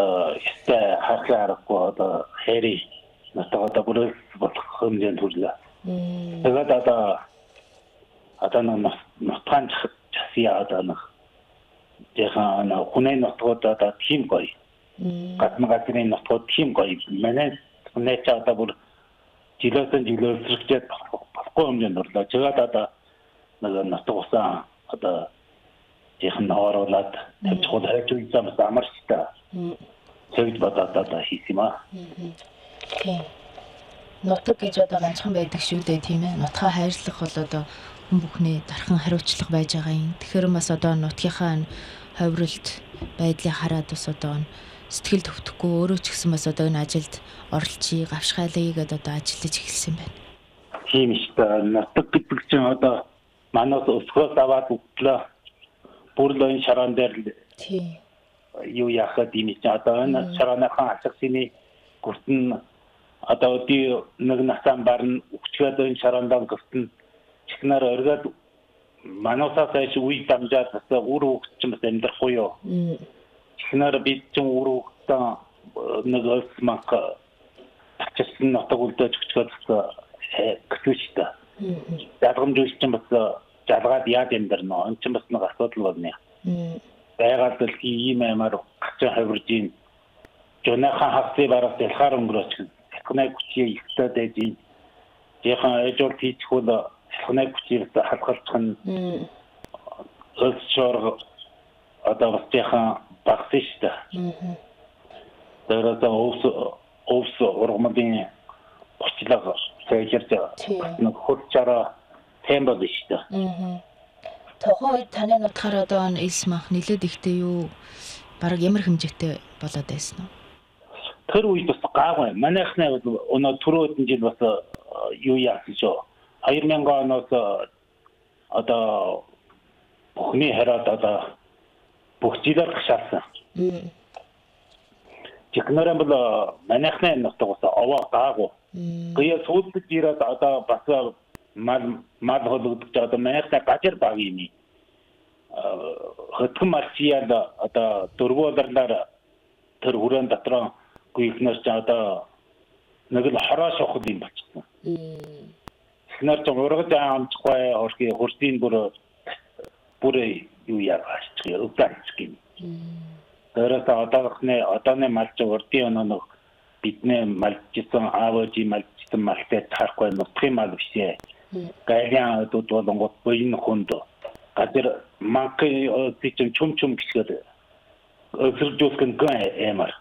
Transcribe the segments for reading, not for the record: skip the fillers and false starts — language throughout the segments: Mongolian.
одоо ихтэй харахгүй одоо хэри одоо бүрэл болох хэмжээнд хүрлээ. Тэгээд одоо нутгаан часия одоо яхан хүнээ нутгууд одоо тийм гоё. Гадна гадны нутгууд тийм гоё. Манай хүнээ ч одоо бүр жилөөс зэрэгчээд болохгүй хэмжээнд хүрлээ. Тэгээд одоо нутг усан одоо яхан нооруулаад тавьж хол хайж үзсэн амарчтай. Тэгж бодоод хийх юм аа. Тийм. Нутаг гэж одоо ганцхан байдаг шүү дээ, тийм ээ. Нутгаа хайрлах бол одоо хүн бүхний дархан хариуцлага байж байгаа юм. Тэгэхээр бас одоо нутгийнхаа ховролт байдлыг хараад бас одоо сэтгэл төвтөхгүй өөрөө ч гэсэн бас одоо энэ ажилд оролцъё, гавшгаалъя гэдээ одоо ажиллаж эхэлсэн байна. Тийм шүү дээ. Нутаг гэдэг чинь одоо манайс өсгөөс аваад өгдлөө. Бүр л энэ шараан дээр Тийм. юу яхад юм чинь одоо энэ шарааныхаа ашигсны гүртэн одоо нэг насаан барн өчгөөд энэ шараандаа гүртэн чихнэр өргөд манусаас айш үе дамжаад бас үр хөвгч юм бас амьдрахгүй юу. Чихнэр бид ч үр хөвгтэн нэг өсманх ачсан нутаг үлдээж өчгөөд гэвчтэй. Ялгамжууч чинь бас жалгаад яад амьдрнаа. Энэ чинь бас нэг асуудал байна. Байгаад л ийм амар гацаа хавирж ийн жонхаан хавцыг барах дэлхаар өнгөрөөч хатнаа хүчийг ихтэй дэж ийн яхан эжол хийчихвэл хатнаа хүчийг хатгалчих нь өсчөр одоо бас яхан багс шүү дээ. Тэгээд өвс ургамлын бочлог сайжирч нэг хурцаараа тембод шүү дээ. Тухайн үед таны нутгаар одоо элс мах нэлээд ихтэй юу бараг ямар хэмжээтэй болоод байсан уу? Тэр үед бас гайгүй. Манайхны өнөө түрүүн жил бас юу яасан шүү. 2000 оноос одоо бүхний хараад одоо бүх жилээр гашаасан. Чихнэрэн бол манайхны нутгаас овоо гайгүй. Гыя сүүлд ирээд одоо бас мал хөлөгдөж одоо манайхтай гажир баг юм. Хөтгөн марчиял одоо дөрвөлөрлөөр тэр хүрэн дотроо гүйхнэр ч одоо нэг л хороо шохол юм болчихсон. Эхнэр ч ургаж амжихгүй орхи хурдын бүр юу яагааш чи өвдөрч гин. Тэрээс одооны малч урдын оноо бидний малчсан аавжи малчсан малтай тарахгүй нутгийн мал бишээ. Гайян дуудуулангууд буйн хүнд гадэр манхын тийм чум гэхээр өсөрдөөсгөн гэмээр.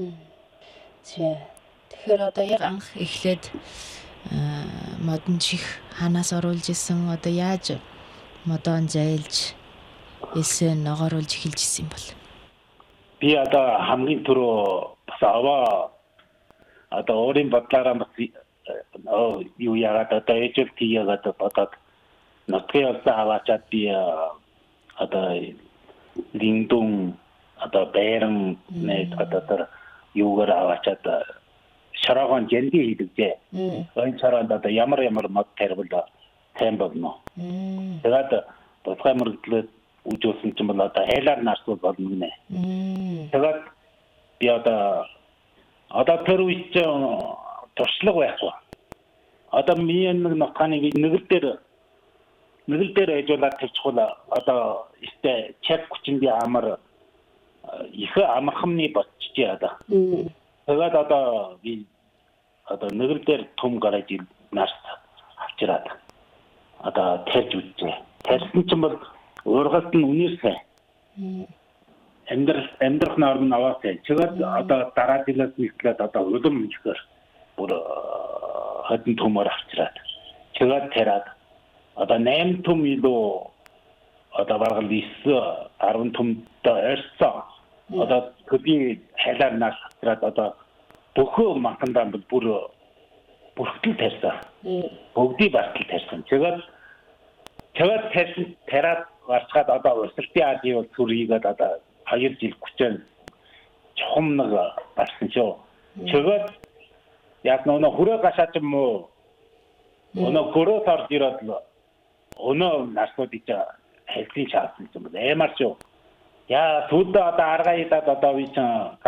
Тэгэхээр одоо яг анх эхлээд модон чих ханаас оруулж исэн одоо яаж модон зайлж элсээ ногооруулж эхэлж исэн юм бол би одоо хамгийн түрүү бас аваа одоо өөрийн бодлаараа бас юу яагаад одоо ээжэл тийгээд бодоод нутгийн улсаа аваачаад би одоо линдун одоо бэрэн нэг одоо юугаар аваачаад шараагаан жэнди хийдэгжээ. Энэ шараанд одоо ямар мод тарвал тайм болно. Тэгээд босгай мөрөглөөд үжүүлсэн ч юм бол одоо хайлаар нарсуул болно гинэ. Тэгээд би одоо тэр үед туршлага байхгүй. Одоо миний нэг нутгааны нэгэл дээр ажуулаад тавьчихвал одоо ихтэй чек хүчинд амар их амархамны болчихжээ одоо. Тэгээд одоо би одоо нэгэл дээр том гараж нарс авчираад одоо тарьж үзье. Тарьсан ч юм бол ургалт нь үнээсээ амьдрах норм аваасаа. Тэгээд одоо дараа жилээс нэглээд одоо улам ихээр бүр хатан төмөр авчираад. Тэгээд тараад одоо 8 төм илүү одоо баргал 9 10 төмтэй орсон. Одоо төдий хайлаар нас авчираад одоо бөхөө манхандаа бүр бүрхтэл тарьсан. Бүгдийг бартал тарьсан. Тэгээд тарьсан тараад гарчгаад одоо өсөлтийн аадыг бол сүрийгээд одоо 2 жил хүчээр чухам нэг барсан шүү. Тэгээд яг нөө хүрээ гашаач юм уу? Өнөө көрөө сард ирээд өнөө нарсуудыг хэлсэн шаасан юм байна. Ямар шүү. Яа түлдэ одоо аргаа идаад одоо би ч